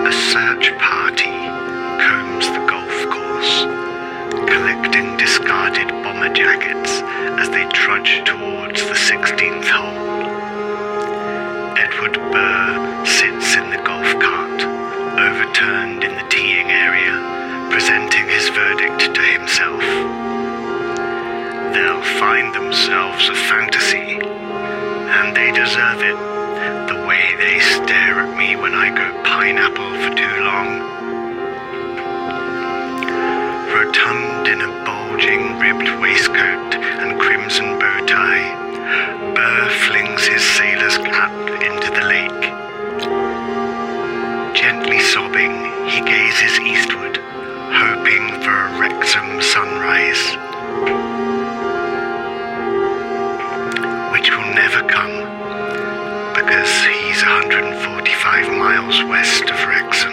A search party combs the golf course, collecting discarded bomber jackets as they trudge towards the 16th hole. Edward Burr sits in the golf cart, overturned in the teeing area, presenting his verdict to himself. They'll find themselves a fantasy, and they deserve it, the way they stare at me when I go pineapple for too long. Rotund in a bulging ribbed waistcoat and crimson bow tie, Burr flings his sailor's cap into the lake. Gently sobbing, he gazes eastward, hoping for a Wrexham sunrise, which will never come, because he's 145 miles west of Wrexham.